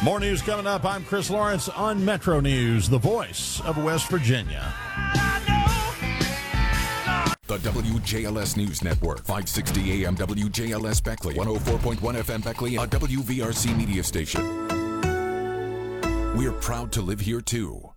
More news coming up. I'm Chris Lawrence on Metro News, the voice of West Virginia. The WJLS News Network, 560 AM WJLS Beckley, 104.1 FM Beckley, a WVRC media station. We're proud to live here, too.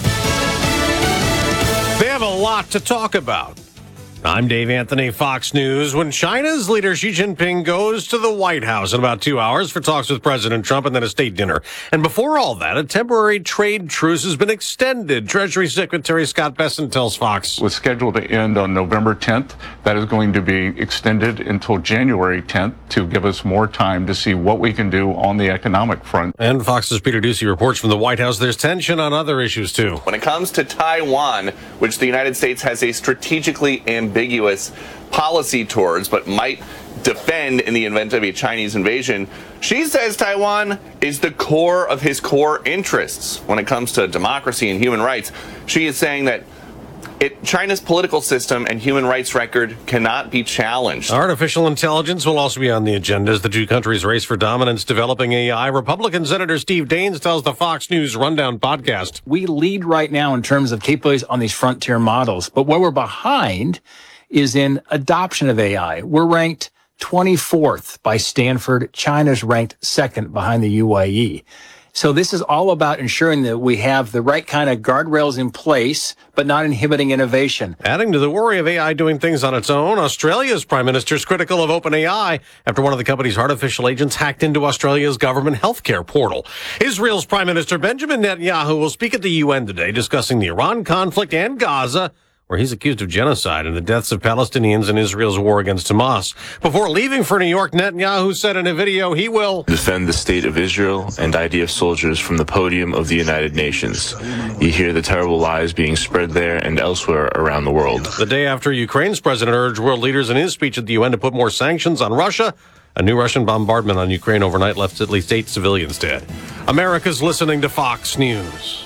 They have a lot to talk about. I'm Dave Anthony, Fox News. When China's leader Xi Jinping goes to the White House in about 2 hours for talks with President Trump and then a state dinner. And before all that, a temporary trade truce has been extended. Treasury Secretary Scott Bessent tells Fox. Was scheduled to end on November 10th. That is going to be extended until January 10th to give us more time to see what we can do on the economic front. And Fox's Peter Ducey reports from the White House there's tension on other issues, too. When it comes to Taiwan, which the United States has a strategically ambiguous policy towards, but might defend in the event of a Chinese invasion, Xi says Taiwan is the core of his core interests when it comes to democracy and human rights. Xi is saying that China's political system and human rights record cannot be challenged. Artificial intelligence will also be on the agenda as the two countries race for dominance developing AI. Republican Senator Steve Daines tells the Fox News Rundown podcast. We lead right now in terms of capabilities on these frontier models, but where we're behind is in adoption of AI. We're ranked 24th by Stanford. China's ranked second behind the UAE. So this is all about ensuring that we have the right kind of guardrails in place, but not inhibiting innovation. Adding to the worry of AI doing things on its own, Australia's Prime Minister is critical of OpenAI after one of the company's artificial agents hacked into Australia's government healthcare portal. Israel's Prime Minister Benjamin Netanyahu will speak at the UN today discussing the Iran conflict and Gaza, where he's accused of genocide and the deaths of Palestinians in Israel's war against Hamas. Before leaving for New York, Netanyahu said in a video he will defend the state of Israel and IDF soldiers from the podium of the United Nations. You hear the terrible lies being spread there and elsewhere around the world. The day after Ukraine's president urged world leaders in his speech at the UN to put more sanctions on Russia, a new Russian bombardment on Ukraine overnight left at least 8 civilians dead. America's listening to Fox News.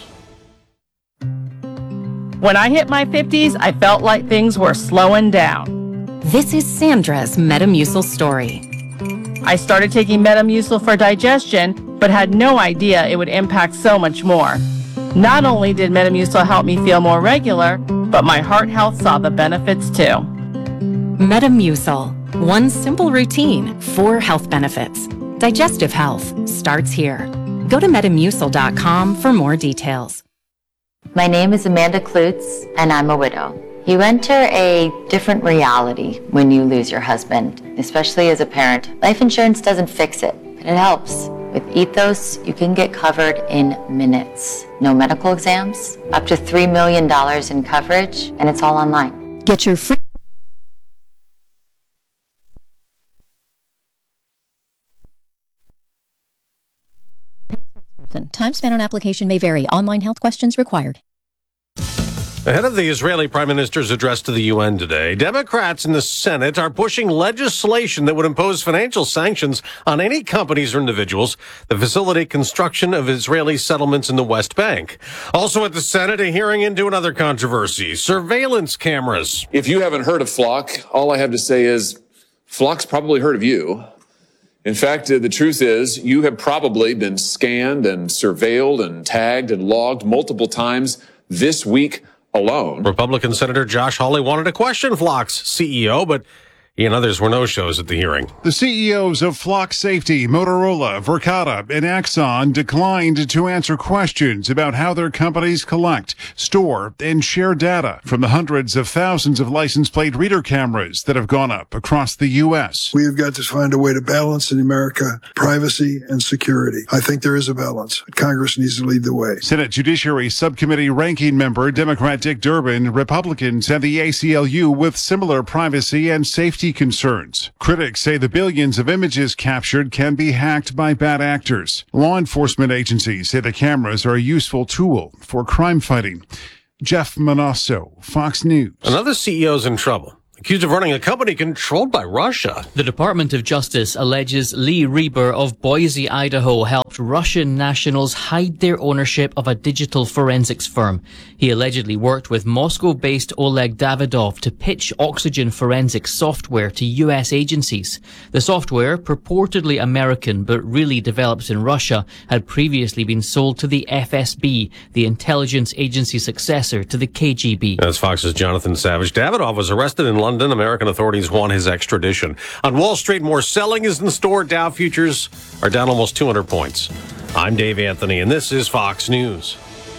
When I hit my 50s, I felt like things were slowing down. This is Sandra's Metamucil story. I started taking Metamucil for digestion, but had no idea it would impact so much more. Not only did Metamucil help me feel more regular, but my heart health saw the benefits too. Metamucil, one simple routine, 4 health benefits. Digestive health starts here. Go to Metamucil.com for more details. My name is Amanda Klutz, and I'm a widow. You enter a different reality when you lose your husband, especially as a parent. Life insurance doesn't fix it, but it helps. With Ethos, you can get covered in minutes. No medical exams, up to $3 million in coverage, and it's all online. Get your free Time spent on application may vary. Online health questions required. Ahead of the Israeli Prime Minister's address to the UN today, Democrats in the Senate are pushing legislation that would impose financial sanctions on any companies or individuals that facilitate construction of Israeli settlements in the West Bank. Also at the Senate, a hearing into another controversy, surveillance cameras. If you haven't heard of Flock, all I have to say is Flock's probably heard of you. In fact, the truth is you have probably been scanned and surveilled and tagged and logged multiple times this week alone. Republican Senator Josh Hawley wanted to question Flock's CEO, but he and others were no-shows at the hearing. The CEOs of Flock Safety, Motorola, Verkada, and Axon declined to answer questions about how their companies collect, store, and share data from the hundreds of thousands of license plate reader cameras that have gone up across the U.S. We have got to find a way to balance in America privacy and security. I think there is a balance. Congress needs to lead the way. Senate Judiciary Subcommittee ranking member Democrat Dick Durbin, Republicans, and the ACLU with similar privacy and safety concerns. Critics say the billions of images captured can be hacked by bad actors. Law enforcement agencies say the cameras are a useful tool for crime fighting. Jeff Manasso, Fox News. Another CEO's in trouble. accused of running a company controlled by Russia. The Department of Justice alleges Lee Reber of Boise, Idaho, helped Russian nationals hide their ownership of a digital forensics firm. He allegedly worked with Moscow-based Oleg Davidov to pitch oxygen forensics software to U.S. agencies. The software, purportedly American but really developed in Russia, had previously been sold to the FSB, the intelligence agency successor to the KGB. That's Fox's Jonathan Savage. Davidov was arrested in London. American authorities want his extradition. On Wall Street, more selling is in store. Dow futures are down almost 200 points. I'm Dave Anthony, and this is Fox News.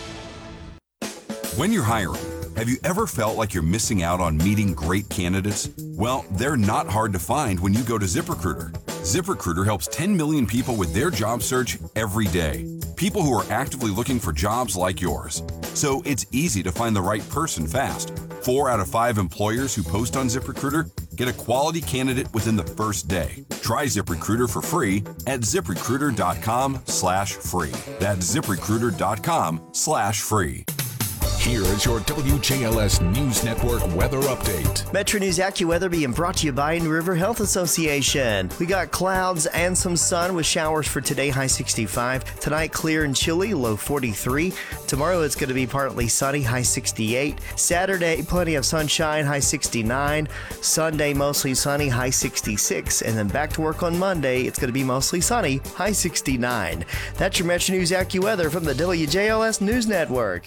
When you're hiring, have you ever felt like you're missing out on meeting great candidates? Well, they're not hard to find when you go to ZipRecruiter. ZipRecruiter helps 10 million people with their job search every day. People who are actively looking for jobs like yours. So it's easy to find the right person fast. 4 out of 5 employers who post on ZipRecruiter get a quality candidate within the first day. Try ZipRecruiter for free at ZipRecruiter.com/free. That's ZipRecruiter.com/free. Here is your WJLS News Network weather update. Metro News AccuWeather being brought to you by New River Health Association. We got clouds and some sun with showers for today, high 65. Tonight, clear and chilly, low 43. Tomorrow, it's going to be partly sunny, high 68. Saturday, plenty of sunshine, high 69. Sunday, mostly sunny, high 66. And then back to work on Monday, it's going to be mostly sunny, high 69. That's your Metro News AccuWeather from the WJLS News Network.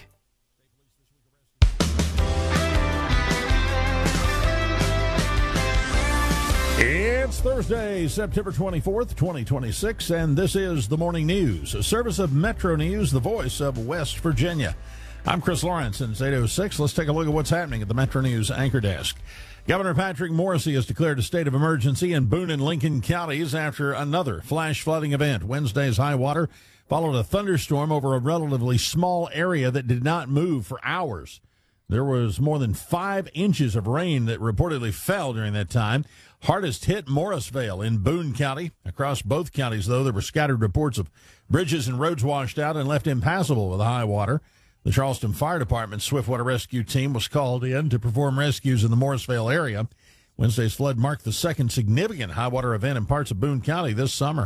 It's Thursday, September 24th, 2026, and this is the Morning News, a service of Metro News, the voice of West Virginia. I'm Chris Lawrence, and it's 8:06. Let's take a look at what's happening at the Metro News anchor desk. Governor Patrick Morrisey has declared a state of emergency in Boone and Lincoln counties after another flash flooding event. Wednesday's high water followed a thunderstorm over a relatively small area that did not move for hours. There was more than 5 inches of rain that reportedly fell during that time. Hardest hit Morrisvale in Boone County. Across both counties, though, there were scattered reports of bridges and roads washed out and left impassable with the high water. The Charleston Fire Department's Swiftwater Rescue Team was called in to perform rescues in the Morrisvale area. Wednesday's flood marked the second significant high water event in parts of Boone County this summer.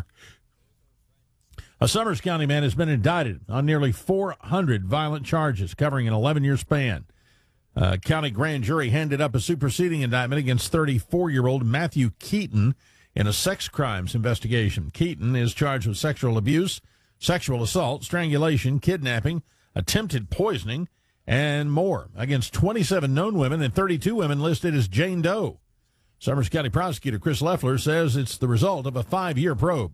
A Summers County man has been indicted on nearly 400 violent charges covering an 11-year span. County grand jury handed up a superseding indictment against 34-year-old Matthew Keaton in a sex crimes investigation. Keaton is charged with sexual abuse, sexual assault, strangulation, kidnapping, attempted poisoning, and more against 27 known women and 32 women listed as Jane Doe. Summers County prosecutor Chris Leffler says it's the result of a 5-year probe.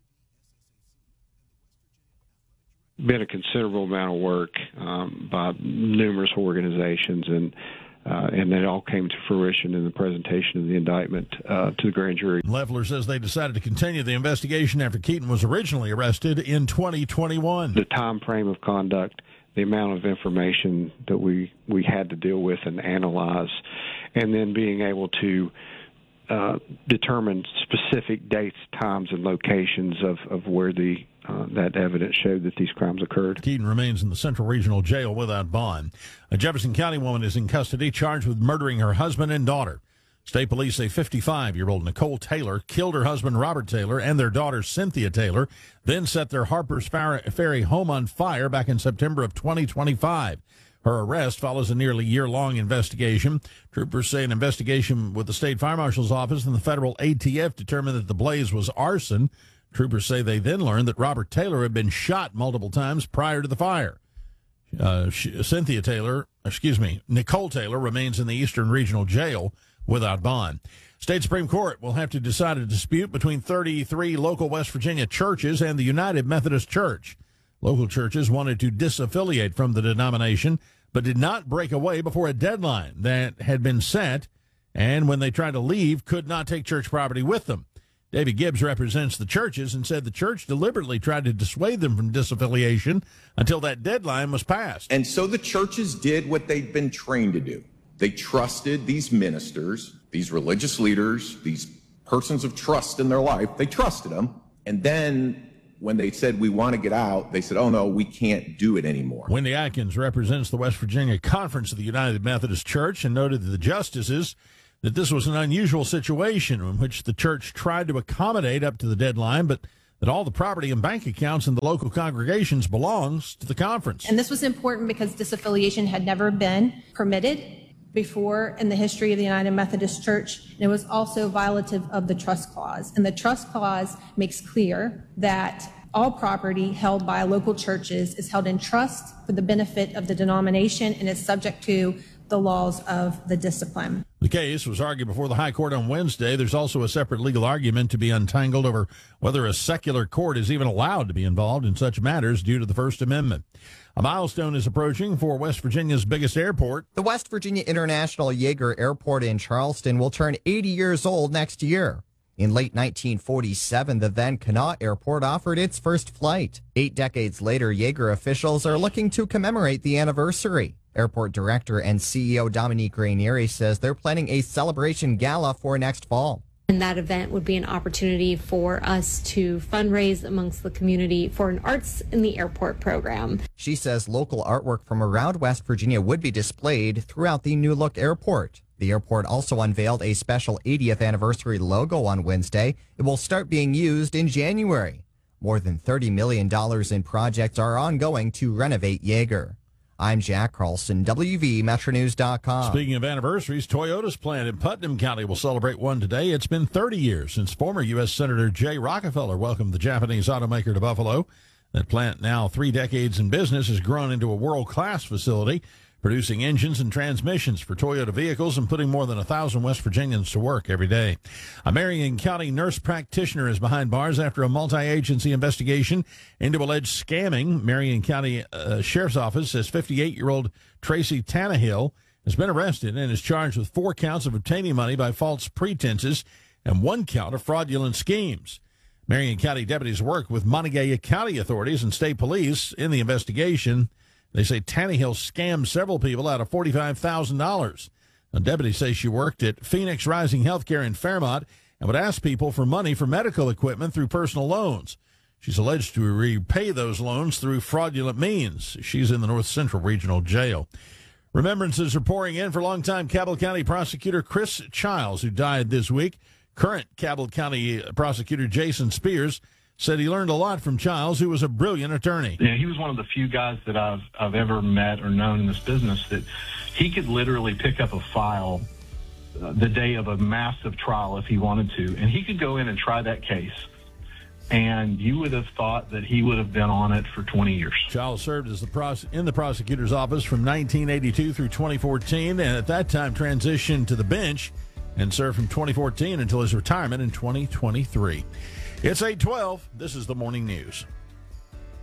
Been a considerable amount of work by numerous organizations, and it all came to fruition in the presentation of the indictment to the grand jury. Leffler says they decided to continue the investigation after Keaton was originally arrested in 2021. The time frame of conduct, the amount of information that we had to deal with and analyze, and then being able to determine specific dates, times, and locations of where that evidence showed that these crimes occurred. Keaton remains in the Central Regional Jail without bond. A Jefferson County woman is in custody charged with murdering her husband and daughter. State police say 55-year-old Nicole Taylor killed her husband Robert Taylor and their daughter Cynthia Taylor, then set their Harpers Ferry home on fire back in September of 2025. Her arrest follows a nearly year-long investigation. Troopers say an investigation with the State Fire Marshal's Office and the federal ATF determined that the blaze was arson. Troopers say they then learned that Robert Taylor had been shot multiple times prior to the fire. Nicole Taylor remains in the Eastern Regional Jail without bond. State Supreme Court will have to decide a dispute between 33 local West Virginia churches and the United Methodist Church. Local churches wanted to disaffiliate from the denomination, but did not break away before a deadline that had been set, and when they tried to leave, could not take church property with them. David Gibbs represents the churches and said the church deliberately tried to dissuade them from disaffiliation until that deadline was passed. And so the churches did what they'd been trained to do. They trusted these ministers, these religious leaders, these persons of trust in their life. They trusted them. And then when they said, we want to get out, they said, oh, no, we can't do it anymore. Wendy Atkins represents the West Virginia Conference of the United Methodist Church and noted that the justices that this was an unusual situation in which the church tried to accommodate up to the deadline, but that all the property and bank accounts in the local congregations belongs to the conference. And this was important because disaffiliation had never been permitted before in the history of the United Methodist Church. And it was also violative of the trust clause. And the trust clause makes clear that all property held by local churches is held in trust for the benefit of the denomination and is subject to the laws of the discipline. The case was argued before the High Court on Wednesday. There's also a separate legal argument to be untangled over whether a secular court is even allowed to be involved in such matters due to the First Amendment. A milestone is approaching for West Virginia's biggest airport. The West Virginia International Yeager Airport in Charleston will turn 80 years old next year. In late 1947, the then Kanawha Airport offered its first flight. 8 decades later, Yeager officials are looking to commemorate the anniversary. Airport director and CEO Dominique Rainieri says they're planning a celebration gala for next fall. And that event would be an opportunity for us to fundraise amongst the community for an Arts in the Airport program. She says local artwork from around West Virginia would be displayed throughout the new look airport. The airport also unveiled a special 80th anniversary logo on Wednesday. It will start being used in January. More than $30 million in projects are ongoing to renovate Yeager. I'm Jack Carlson, WVMetroNews.com. Speaking of anniversaries, Toyota's plant in Putnam County will celebrate one today. It's been 30 years since former U.S. Senator Jay Rockefeller welcomed the Japanese automaker to Buffalo. That plant, now 3 decades in business, has grown into a world-class facility, producing engines and transmissions for Toyota vehicles and putting more than 1,000 West Virginians to work every day. A Marion County nurse practitioner is behind bars after a multi-agency investigation into alleged scamming. Marion County Sheriff's Office says 58-year-old Tracy Tannehill has been arrested and is charged with 4 counts of obtaining money by false pretenses and 1 count of fraudulent schemes. Marion County deputies worked with Montague County authorities and state police in the investigation. They say Tannehill scammed several people out of $45,000. A deputy says she worked at Phoenix Rising Healthcare in Fairmont and would ask people for money for medical equipment through personal loans. She's alleged to repay those loans through fraudulent means. She's in the North Central Regional Jail. Remembrances are pouring in for longtime Cabell County prosecutor Chris Childs, who died this week. Current Cabell County prosecutor Jason Spears said he learned a lot from Childs, who was a brilliant attorney. Yeah, he was one of the few guys that I've ever met or known in this business that he could literally pick up a file the day of a massive trial if he wanted to, and he could go in and try that case. And you would have thought that he would have been on it for 20 years. Childs served as in the prosecutor's office from 1982 through 2014, and at that time transitioned to the bench and served from 2014 until his retirement in 2023. It's 8:12. This is the Morning News.